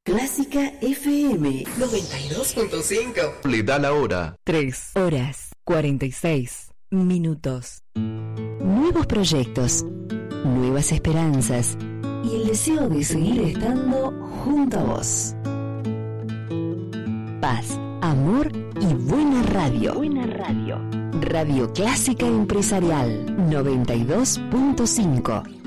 Clásica FM 92.5. Le da la hora. 3 horas 46 minutos. Nuevos proyectos, nuevas esperanzas y el deseo de seguir estando junto a vos. Paz, amor y buena radio. Buena radio. Radio Clásica Empresarial 92.5.